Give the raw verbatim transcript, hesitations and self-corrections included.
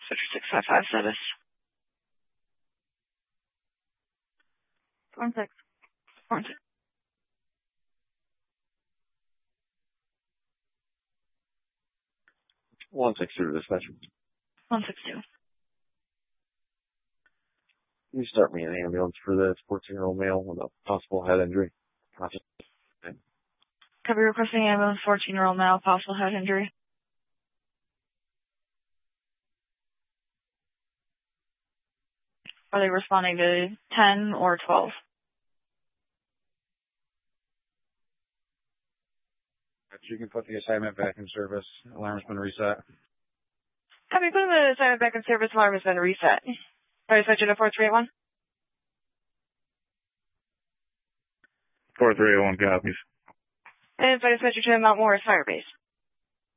Dispatcher six five five service. Four and six. Four and six. One six two to dispatcher. One six two. Can you start me an ambulance for the fourteen-year-old male with a possible head injury? Copy, requesting ambulance, fourteen-year-old male, possible head injury. Are they responding to ten or twelve? You can put the assignment back in service. Alarm's been reset. Copy, put the assignment back in service. Alarm has been reset. Are you switching to four three eight one? four three eight one copies. And if I switch you to Mount Morris Fire Base.